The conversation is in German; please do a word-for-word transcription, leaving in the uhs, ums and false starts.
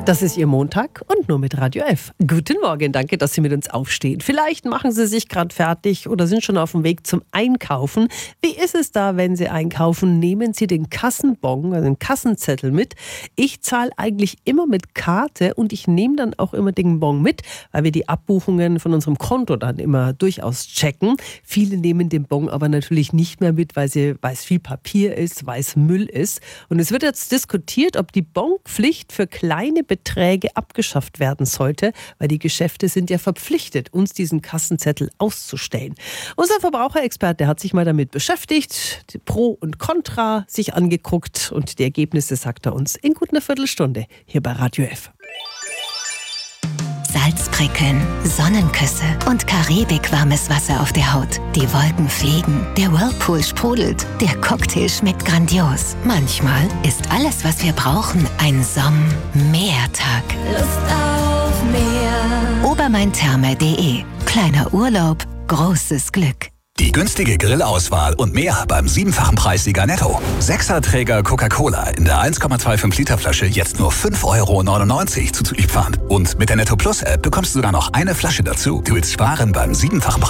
Das ist Ihr Montag und nur mit Radio F. Guten Morgen, danke, dass Sie mit uns aufstehen. Vielleicht machen Sie sich gerade fertig oder sind schon auf dem Weg zum Einkaufen. Wie ist es da, wenn Sie einkaufen? Nehmen Sie den Kassenbon, also den Kassenzettel mit. Ich zahle eigentlich immer mit Karte und ich nehme dann auch immer den Bon mit, weil wir die Abbuchungen von unserem Konto dann immer durchaus checken. Viele nehmen den Bon aber natürlich nicht mehr mit, weil, sie, weil es viel Papier ist, weil es Müll ist. Und es wird jetzt diskutiert, ob die Bonpflicht für kleine Beträge abgeschafft werden sollte, weil die Geschäfte sind ja verpflichtet, uns diesen Kassenzettel auszustellen. Unser Verbraucherexperte hat sich mal damit beschäftigt, Pro und Contra sich angeguckt und die Ergebnisse sagt er uns in gut einer Viertelstunde hier bei Radio F. Salzprickeln, Sonnenküsse und karibikwarmes Wasser auf der Haut. Die Wolken fliegen, der Whirlpool sprudelt, der Cocktail schmeckt grandios. Manchmal ist alles, was wir brauchen, ein Somm-Meertag. Lust auf Meer. Obermaintherme punkt de. Kleiner Urlaub, großes Glück. Die günstige Grillauswahl und mehr beim siebenfachen Preissieger Netto. Sechserträger Coca-Cola in der eins Komma fünfundzwanzig Liter Flasche jetzt nur fünf Euro neunundneunzig zuzüglich Pfand. Und mit der Netto Plus App bekommst du sogar noch eine Flasche dazu. Du willst sparen beim siebenfachen Preis.